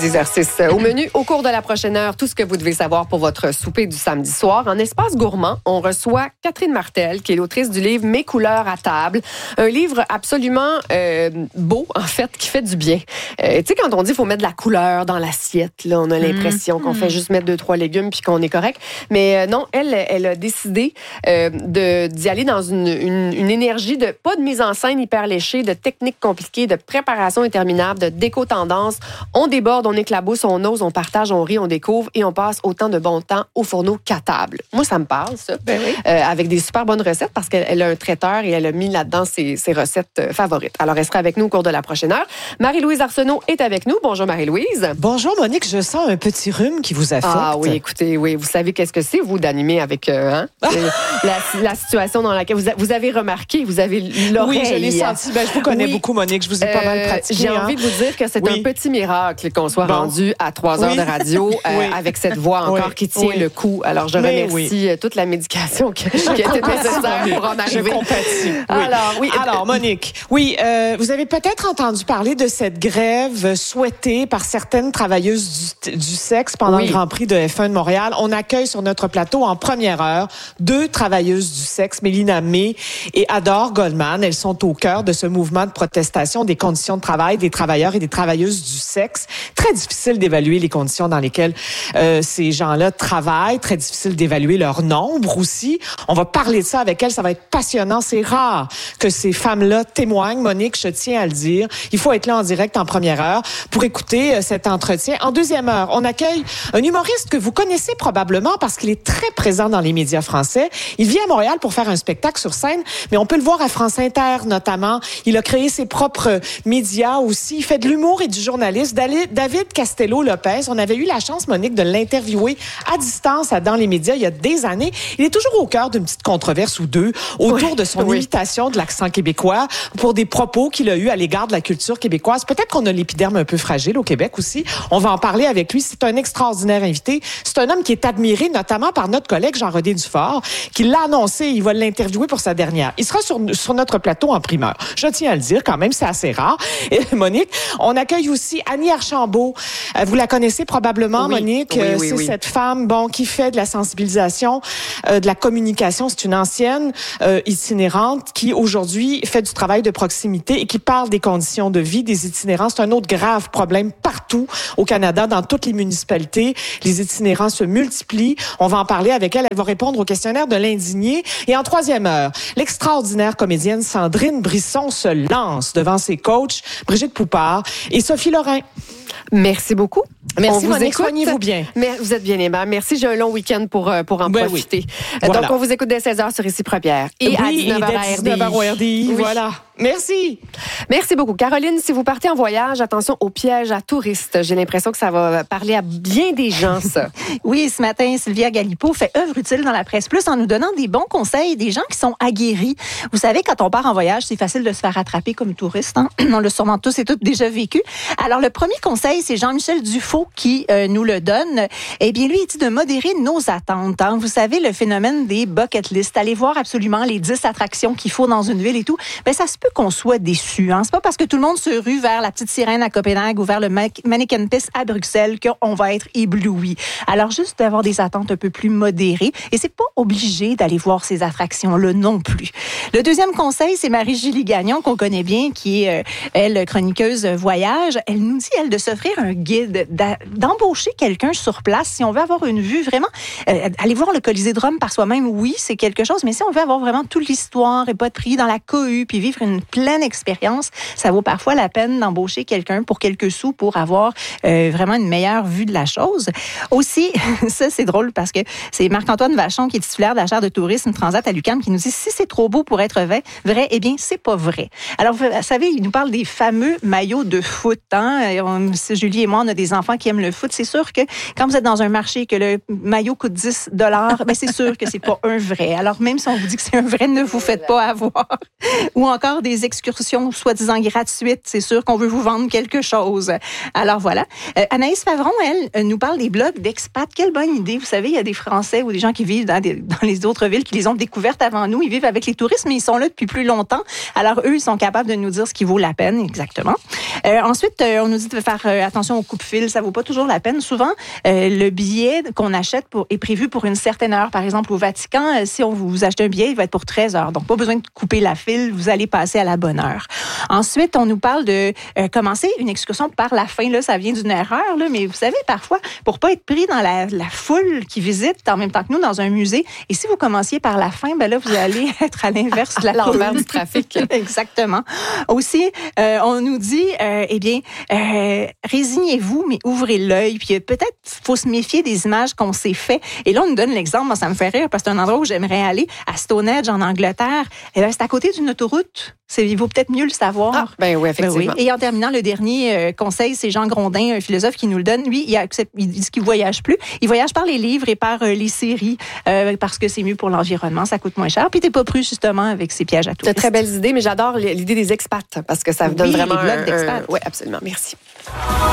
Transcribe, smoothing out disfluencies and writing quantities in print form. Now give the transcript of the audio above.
d'exercice. Au menu, au cours de la prochaine heure, tout ce que vous devez savoir pour votre souper du samedi soir. En espace gourmand, on reçoit Catherine Martel, qui est l'autrice du livre Mes couleurs à table. Un livre absolument beau, en fait, qui fait du bien. Tu sais, quand on dit qu'il faut mettre de la couleur dans l'assiette, là, on a l'impression qu'on fait juste mettre 2-3 légumes puis qu'on est correct. Mais non, elle a décidé d'y aller dans une énergie de pas de mise en scène hyper léchée, de techniques compliquées, de préparation interminable, de déco-tendance. On déborde, on éclabousse, on ose, on partage, on rit, on découvre et on passe autant de bon temps au fourneau qu'à table. Moi, ça me parle, ça. Ben oui. Avec des super bonnes recettes parce qu'elle a un traiteur et elle a mis là-dedans ses recettes favorites. Alors, elle sera avec nous au cours de la prochaine heure. Marie-Louise Arsenault est avec nous. Bonjour, Marie-Louise. Bonjour, Monique. Je sens un petit rhume qui vous affecte. Ah oui, écoutez, oui. Vous savez qu'est-ce que c'est, vous, d'animer avec la situation dans laquelle vous avez remarqué, vous avez l'oreille. Oui, je l'ai senti. Ben, je vous connais beaucoup, Monique. Je vous ai pas mal pratiqué. J'ai envie de vous dire que c'est un petit miracle qu'on soit rendu à 3 heures de radio avec cette voix encore qui tient le coup. Alors, je remercie toute la médication qui a été nécessaire pour en arriver. Je compatis. Alors, Monique, vous avez peut-être entendu parler de cette grève souhaitée par certaines travailleuses du sexe pendant le Grand Prix de F1 de Montréal. On accueille sur notre plateau en première heure 2 travailleuses du sexe, Mélina May et Adore Goldman. Elles sont au cœur de ce mouvement de protestation des conditions de travail des travailleurs et des travailleuses du sexe. Très difficile d'évaluer les conditions dans lesquelles ces gens-là travaillent. Très difficile d'évaluer leur nombre aussi. On va parler de ça avec elles. Ça va être passionnant. C'est rare que ces femmes-là témoignent. Monique, je tiens à le dire. Il faut être là en direct en première heure pour écouter cet entretien. En deuxième heure, on accueille un humoriste que vous connaissez probablement parce qu'il est très présent dans les médias français. Il vient à Montréal pour faire un spectacle sur scène, mais on peut le voir à France Inter notamment. Il a créé ses propres médias aussi. Il fait de l'humour et du journalisme. David Castello-Lopez, on avait eu la chance, Monique, de l'interviewer à distance dans les médias il y a des années. Il est toujours au cœur d'une petite controverse ou deux autour de son imitation de l'accent québécois pour des propos qu'il a eus à l'égard de la culture québécoise. Peut-être qu'on a l'épiderme un peu fragile au Québec aussi. On va en parler avec lui. C'est un extraordinaire invité. C'est un homme qui est admiré notamment par notre collègue Jean-Rodé Dufort, qui l'a annoncé. Il va l'interviewer pour sa dernière. Il sera sur notre plateau en primeur. Je tiens à le dire quand même, c'est assez rare. Et Monique, on accueille aussi Annie Archambault. Vous la connaissez probablement, Monique. C'est cette femme, qui fait de la sensibilisation, de la communication. C'est une ancienne itinérante qui aujourd'hui fait du travail de proximité et qui parle des conditions de vie des itinérants. C'est un autre grave problème partout au Canada, dans toutes les municipalités. Les itinérants se multiplient. On va en parler avec elle. Elle va répondre au questionnaire de l'indigné. Et en troisième heure, l'extraordinaire comédienne Sandrine Brisson se lance devant ses coachs, Brigitte Poupard et Sophie Lorrain. Merci beaucoup. Merci, Monique. Soignez-vous bien. Mais vous êtes bien aimable. Merci. J'ai un long week-end pour en profiter. Voilà. Donc, on vous écoute dès 16h sur Ici Première. Et à 19h au RDI. Voilà. Merci. Merci beaucoup. Caroline, si vous partez en voyage, attention aux pièges à touristes. J'ai l'impression que ça va parler à bien des gens, ça. Oui, ce matin, Sylvia Galipeau fait œuvre utile dans la Presse Plus en nous donnant des bons conseils, des gens qui sont aguerris. Vous savez, quand on part en voyage, c'est facile de se faire attraper comme touriste. Hein? On l'a sûrement tous et toutes déjà vécu. Alors, le premier conseil, c'est Jean-Michel Dufault qui nous le donne. Eh bien, lui, il dit de modérer nos attentes. Hein? Vous savez, le phénomène des bucket lists. Allez voir absolument les 10 attractions qu'il faut dans une ville et tout. Ben, ça se peut qu'on soit déçu. Hein? C'est pas parce que tout le monde se rue vers la Petite Sirène à Copenhague ou vers le Mannequin Pis à Bruxelles qu'on va être ébloui. Alors, juste d'avoir des attentes un peu plus modérées. Et c'est pas obligé d'aller voir ces attractions-là non plus. Le deuxième conseil, c'est Marie-Julie Gagnon, qu'on connaît bien, qui est, elle, chroniqueuse voyage. Elle nous dit, elle, de s'offrir un guide, d'embaucher quelqu'un sur place si on veut avoir une vue vraiment... aller voir le Colisée de Rome par soi-même, oui, c'est quelque chose, mais si on veut avoir vraiment toute l'histoire et pas de prix dans la cohue, puis vivre une pleine expérience, ça vaut parfois la peine d'embaucher quelqu'un pour quelques sous pour avoir vraiment une meilleure vue de la chose. Aussi, ça c'est drôle parce que c'est Marc-Antoine Vachon qui est titulaire de la chaire de tourisme Transat à l'UQAM qui nous dit si c'est trop beau pour être vrai, eh bien c'est pas vrai. Alors vous savez, il nous parle des fameux maillots de foot. Hein? Julie et moi, on a des enfants qui aiment le foot. C'est sûr que quand vous êtes dans un marché que le maillot coûte 10 $, ben c'est sûr que c'est pas un vrai. Alors même si on vous dit que c'est un vrai, ne vous faites pas avoir. Ou encore des excursions soi-disant gratuites. C'est sûr qu'on veut vous vendre quelque chose. Alors voilà. Anaïs Favron, elle, nous parle des blogs d'expats. Quelle bonne idée. Vous savez, il y a des Français ou des gens qui vivent dans les autres villes qui les ont découvertes avant nous. Ils vivent avec les touristes, mais ils sont là depuis plus longtemps. Alors eux, ils sont capables de nous dire ce qui vaut la peine exactement. Ensuite, on nous dit de faire attention aux coupe-fils. Ça vaut pas toujours la peine. Souvent, le billet qu'on achète est prévu pour une certaine heure. Par exemple, au Vatican, si vous achetez un billet, il va être pour 13 heures. Donc, pas besoin de couper la file. Vous allez passer à la bonne heure. Ensuite, on nous parle de commencer une excursion par la fin. Là, ça vient d'une erreur, là, mais vous savez, parfois, pour pas être pris dans la foule qui visite en même temps que nous dans un musée, et si vous commenciez par la fin, ben là, vous allez être à l'inverse de la foule. L'envers du trafic. Exactement. Aussi, on nous dit, résignez-vous, mais ouvrez l'œil. Puis peut-être faut se méfier des images qu'on s'est fait. Et là, on nous donne l'exemple. Moi, ça me fait rire parce que c'est un endroit où j'aimerais aller, à Stonehenge, en Angleterre. Et ben, c'est à côté d'une autoroute. Il vaut peut-être mieux le savoir. Ah, ben oui, effectivement. Ben oui. Et en terminant, le dernier conseil, c'est Jean Grondin, un philosophe qui nous le donne. Lui, il dit qu'il voyage plus. Il voyage par les livres et par les séries parce que c'est mieux pour l'environnement, ça coûte moins cher. Puis t'es pas pris justement avec ces pièges à touristes. C'est très belles idées, mais j'adore l'idée des expats parce que ça vous donne vraiment les blogs d'expats. Oui, absolument. Merci.